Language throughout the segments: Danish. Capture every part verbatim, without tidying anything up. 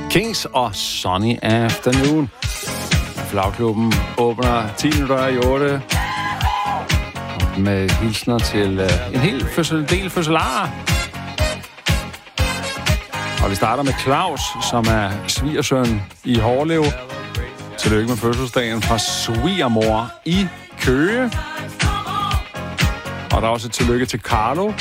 Kings og Sunny Afternoon. Flagklubben åbner ti minutter i otte med hilsner til uh, en hel fødsel, del fødselarer. Og vi starter med Claus, som er svigersøn i Hårlev. Tillykke med fødselsdagen fra svigermor i Køge. Og der er også et tillykke til Carlo.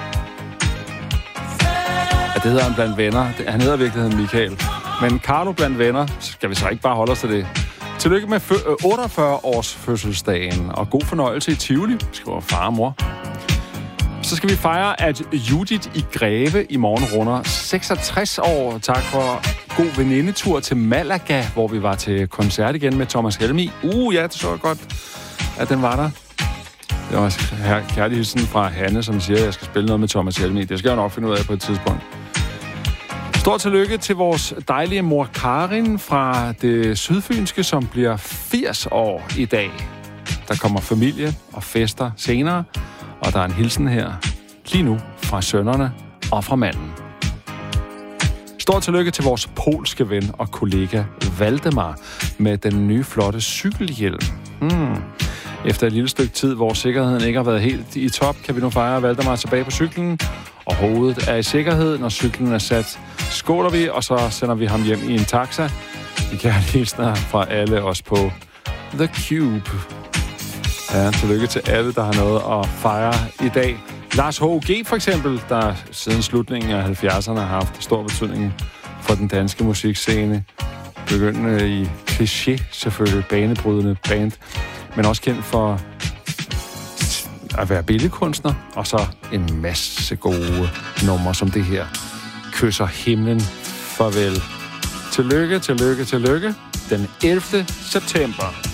Ja, det hedder han blandt venner. Han hedder i virkeligheden Michael. Men Carlo blandt venner, skal vi så ikke bare holde os til det. Tillykke med otteogfyrre års fødselsdagen, og god fornøjelse i Tivoli, skriver far og mor. Så skal vi fejre, at Judith i Greve i morgen runder seksogtres år. Tak for god venindetur til Malaga, hvor vi var til koncert igen med Thomas Helmig. Uh, ja, det så godt, at den var der. Det var en kærlig hilsen fra Hanne, som siger, at jeg skal spille noget med Thomas Helmig. Det skal jeg nok finde ud af på et tidspunkt. Stort tillykke til vores dejlige mor Karin fra det sydfynske, som bliver firs år i dag. Der kommer familie og fester senere, og der er en hilsen her lige nu fra sønnerne og fra manden. Stort tillykke til vores polske ven og kollega Valdemar med den nye flotte cykelhjelm. Hmm. Efter et lille stykke tid, hvor sikkerheden ikke har været helt i top, kan vi nu fejre Valdemar tilbage på cyklen, og hovedet er i sikkerhed. Når cyklen er sat, skåler vi, og så sender vi ham hjem i en taxa. Vi kan have hilsner fra alle os på The Cube. Ja, tillykke til alle, der har noget at fejre i dag. Lars H G for eksempel, der siden slutningen af halvfjerdserne har haft stor betydning for den danske musikscene. Begyndende i Cliché, selvfølgelig banebrydende band, men også kendt for at være billedkunstner, og så en masse gode numre som det her. Kysser himlen farvel. Tillykke, tillykke, tillykke. Den ellevte september.